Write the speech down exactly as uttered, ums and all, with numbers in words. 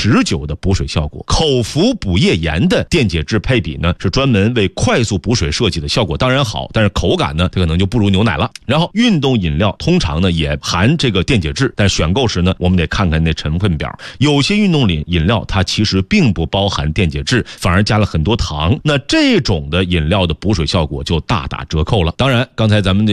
持久的补水效果。口服补液盐的电解质配比呢，是专门为快速补水设计的，效果当然好，但是口感呢，它可能就不如牛奶了。然后运动饮料通常呢也含这个电解质，但选购时呢，我们得看看那成分表。有些运动饮饮料它其实并不包含电解质，反而加了很多糖，那这种的饮料的补水效果就大打折扣了。当然，刚才咱们